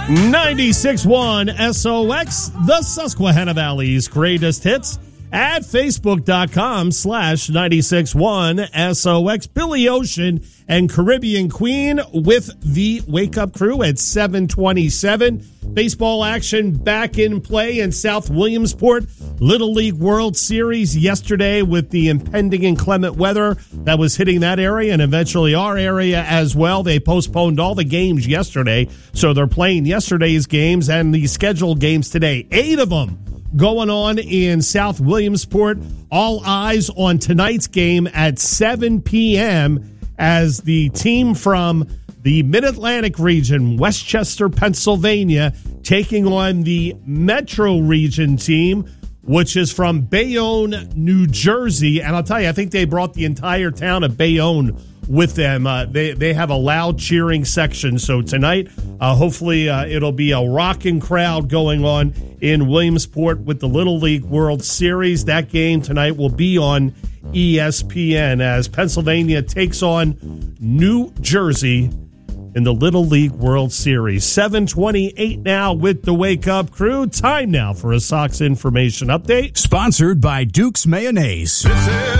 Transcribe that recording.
96.1 SOX, the Susquehanna Valley's greatest hits, at Facebook.com/96.1 SOX. Billy Ocean and Caribbean Queen with the Wake Up Crew at 7:27. Baseball action back in play in South Williamsport. Little League World Series yesterday with the impending inclement weather that was hitting that area and eventually our area as well. They postponed all the games yesterday, so they're playing yesterday's games and the scheduled games today. 8 of them going on in South Williamsport. All eyes on tonight's game at 7 p.m. as the team from the Mid-Atlantic region, Westchester, Pennsylvania, taking on the Metro region team, which is from Bayonne, New Jersey. And I'll tell you, I think they brought the entire town of Bayonne with them. They have a loud cheering section. So tonight, hopefully it'll be a rocking crowd going on in Williamsport with the Little League World Series. That game tonight will be on ESPN as Pennsylvania takes on New Jersey in the Little League World Series. 7:28 now with the Wake Up Crew. Time now for a Sox information update. Sponsored by Duke's Mayonnaise.